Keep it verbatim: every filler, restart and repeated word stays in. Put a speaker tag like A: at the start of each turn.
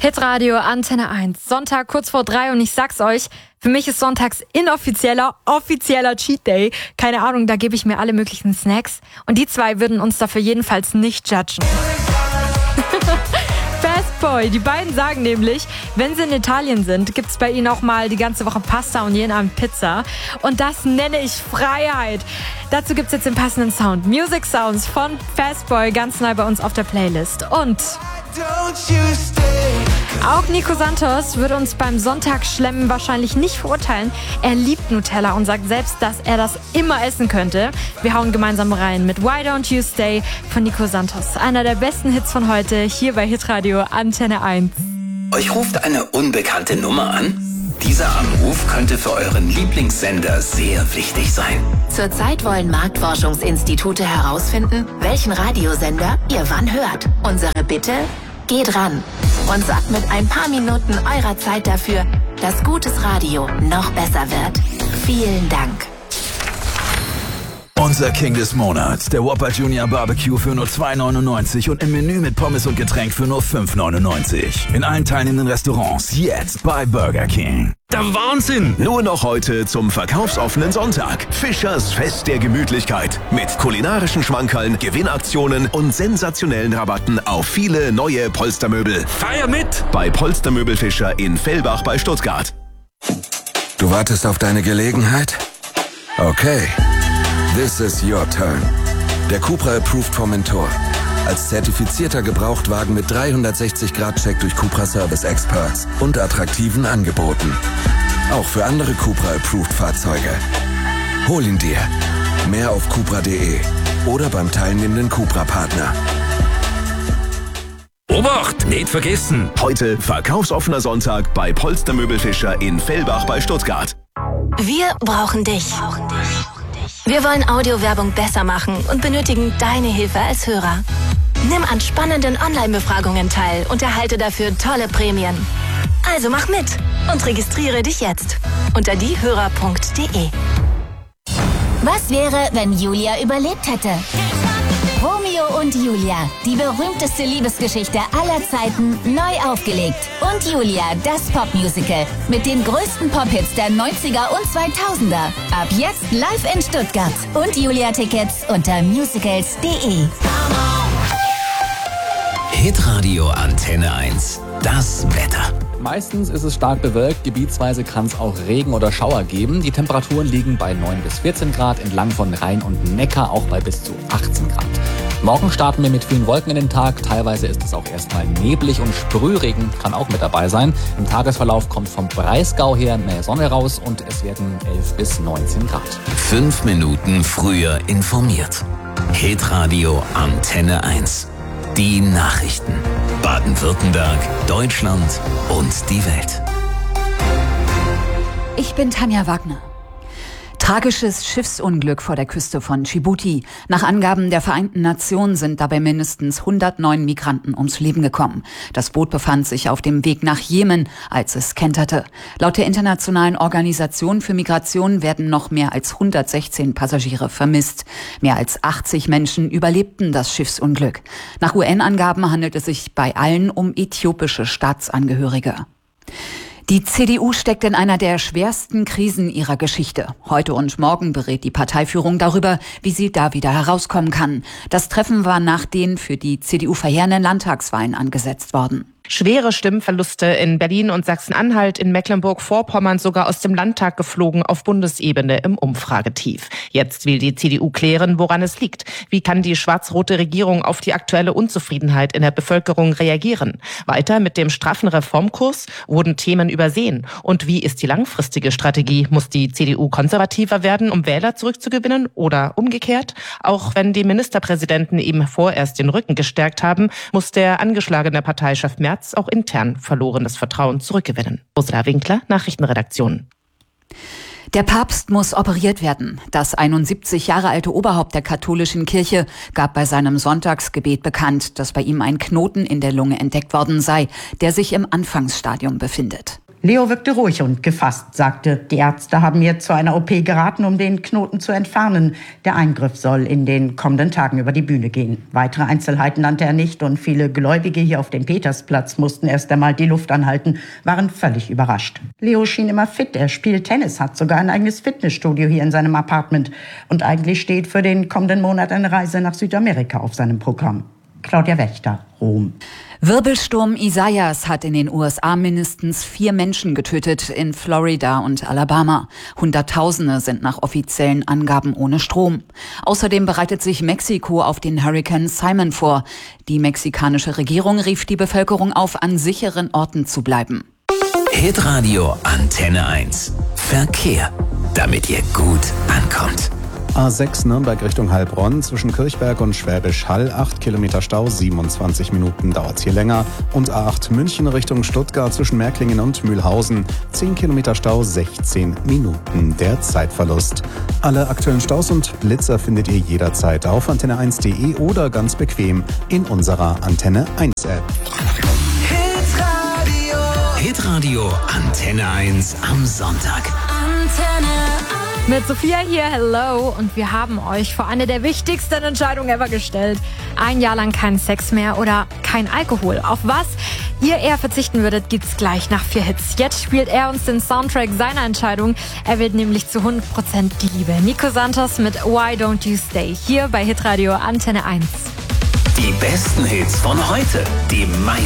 A: Hitradio Antenne eins. Sonntag kurz vor drei und ich sag's euch, für mich ist sonntags inoffizieller, offizieller Cheat Day. Keine Ahnung, da gebe ich mir alle möglichen Snacks. Und die zwei würden uns dafür jedenfalls nicht judgen. Fastboy, die beiden sagen nämlich, wenn sie in Italien sind, gibt's bei ihnen auch mal die ganze Woche Pasta und jeden Abend Pizza. Und das nenne ich Freiheit. Dazu gibt's jetzt den passenden Sound. Music Sounds von Fastboy, ganz neu bei uns auf der Playlist. Und auch Nico Santos würde uns beim Sonntagsschlemmen wahrscheinlich nicht verurteilen. Er liebt Nutella und sagt selbst, dass er das immer essen könnte. Wir hauen gemeinsam rein mit Why Don't You Stay von Nico Santos. Einer der besten Hits von heute, hier bei Hitradio Antenne eins.
B: Euch ruft eine unbekannte Nummer an? Dieser Anruf könnte für euren Lieblingssender sehr wichtig sein.
C: Zurzeit wollen Marktforschungsinstitute herausfinden, welchen Radiosender ihr wann hört. Unsere Bitte? Geht ran und sorgt mit ein paar Minuten eurer Zeit dafür, dass gutes Radio noch besser wird. Vielen Dank.
D: Unser King des Monats, der Whopper Junior Barbecue für nur zwei neunundneunzig und im Menü mit Pommes und Getränk für nur fünf neunundneunzig. In allen teilnehmenden Restaurants jetzt bei Burger King.
E: Der Wahnsinn!
F: Nur noch heute zum verkaufsoffenen Sonntag. Fischers Fest der Gemütlichkeit. Mit kulinarischen Schmankerln, Gewinnaktionen und sensationellen Rabatten auf viele neue Polstermöbel.
E: Feier mit!
F: Bei Polstermöbel Fischer in Fellbach bei Stuttgart.
G: Du wartest auf deine Gelegenheit? Okay. This is your turn. Der Cupra Approved Formentor. Als zertifizierter Gebrauchtwagen mit dreihundertsechzig Grad Check durch Cupra Service Experts und attraktiven Angeboten. Auch für andere Cupra Approved Fahrzeuge. Hol ihn dir. Mehr auf cupra punkt de oder beim teilnehmenden Cupra-Partner.
E: Obacht, nicht vergessen!
F: Heute verkaufsoffener Sonntag bei Polstermöbel Fischer in Fellbach bei Stuttgart.
C: Wir brauchen dich. Wir wollen Audiowerbung besser machen und benötigen deine Hilfe als Hörer. Nimm an spannenden Online-Befragungen teil und erhalte dafür tolle Prämien. Also mach mit und registriere dich jetzt unter diehörer punkt de.
H: Was wäre, wenn Julia überlebt hätte? Romeo und Julia, die berühmteste Liebesgeschichte aller Zeiten, neu aufgelegt. Und Julia, das Popmusical mit den größten Pop-Hits der neunziger und zweitausender. Ab jetzt live in Stuttgart. Und Julia-Tickets unter musicals punkt de.
B: Hitradio Antenne eins. Das Wetter.
I: Meistens ist es stark bewölkt, gebietsweise kann es auch Regen oder Schauer geben. Die Temperaturen liegen bei neun bis vierzehn Grad, entlang von Rhein und Neckar auch bei bis zu achtzehn Grad. Morgen starten wir mit vielen Wolken in den Tag. Teilweise ist es auch erstmal neblig und Sprühregen kann auch mit dabei sein. Im Tagesverlauf kommt vom Breisgau her mehr Sonne raus und es werden elf bis neunzehn Grad.
B: Fünf Minuten früher informiert. Hitradio Antenne eins. Die Nachrichten. Baden-Württemberg, Deutschland und die Welt.
J: Ich bin Tanja Wagner. Tragisches Schiffsunglück vor der Küste von Djibouti. Nach Angaben der Vereinten Nationen sind dabei mindestens hundertneun Migranten ums Leben gekommen. Das Boot befand sich auf dem Weg nach Jemen, als es kenterte. Laut der Internationalen Organisation für Migration werden noch mehr als hundertsechzehn Passagiere vermisst. Mehr als achtzig Menschen überlebten das Schiffsunglück. Nach U N-Angaben handelt es sich bei allen um äthiopische Staatsangehörige. Die C D U steckt in einer der schwersten Krisen ihrer Geschichte. Heute und morgen berät die Parteiführung darüber, wie sie da wieder herauskommen kann. Das Treffen war nach den für die C D U verheerenden Landtagswahlen angesetzt worden.
K: Schwere Stimmverluste in Berlin und Sachsen-Anhalt, in Mecklenburg-Vorpommern sogar aus dem Landtag geflogen, auf Bundesebene im Umfragetief. Jetzt will die C D U klären, woran es liegt. Wie kann die schwarz-rote Regierung auf die aktuelle Unzufriedenheit in der Bevölkerung reagieren? Weiter mit dem straffen Reformkurs? Wurden Themen übersehen? Und wie ist die langfristige Strategie? Muss die C D U konservativer werden, um Wähler zurückzugewinnen? Oder umgekehrt? Auch wenn die Ministerpräsidenten ihm vorerst den Rücken gestärkt haben, muss der angeschlagene Parteichef Merz auch intern verlorenes Vertrauen zurückgewinnen. Ursula Winkler, Nachrichtenredaktion.
J: Der Papst muss operiert werden. Das einundsiebzig Jahre alte Oberhaupt der katholischen Kirche gab bei seinem Sonntagsgebet bekannt, dass bei ihm ein Knoten in der Lunge entdeckt worden sei, der sich im Anfangsstadium befindet.
L: Leo wirkte ruhig und gefasst, sagte, die Ärzte haben mir zu einer O P geraten, um den Knoten zu entfernen. Der Eingriff soll in den kommenden Tagen über die Bühne gehen. Weitere Einzelheiten nannte er nicht und viele Gläubige hier auf dem Petersplatz mussten erst einmal die Luft anhalten, waren völlig überrascht. Leo schien immer fit, er spielt Tennis, hat sogar ein eigenes Fitnessstudio hier in seinem Apartment und eigentlich steht für den kommenden Monat eine Reise nach Südamerika auf seinem Programm. Claudia Wächter, Rom.
J: Wirbelsturm Isaias hat in den U S A mindestens vier Menschen getötet, in Florida und Alabama. Hunderttausende sind nach offiziellen Angaben ohne Strom. Außerdem bereitet sich Mexiko auf den Hurrikan Simon vor. Die mexikanische Regierung rief die Bevölkerung auf, an sicheren Orten zu bleiben.
B: Hitradio Antenne eins. Verkehr, damit ihr gut ankommt.
M: A sechs Nürnberg Richtung Heilbronn, zwischen Kirchberg und Schwäbisch Hall, acht Kilometer Stau, siebenundzwanzig Minuten dauert's hier länger. Und A acht München Richtung Stuttgart, zwischen Märklingen und Mühlhausen, zehn Kilometer Stau, sechzehn Minuten der Zeitverlust. Alle aktuellen Staus und Blitzer findet ihr jederzeit auf antenne eins punkt de oder ganz bequem in unserer Antenne eins App.
B: Hitradio. Hitradio Antenne eins am Sonntag.
A: Antenne Mit Sophia hier, hello. Und wir haben euch vor eine der wichtigsten Entscheidungen ever gestellt. Ein Jahr lang kein Sex mehr oder kein Alkohol. Auf was ihr eher verzichten würdet, gibt's gleich nach vier Hits. Jetzt spielt er uns den Soundtrack seiner Entscheidung. Er wählt nämlich zu hundert Prozent die Liebe. Nico Santos mit Why Don't You Stay? Hier bei Hitradio Antenne eins.
B: Die besten Hits von heute. Die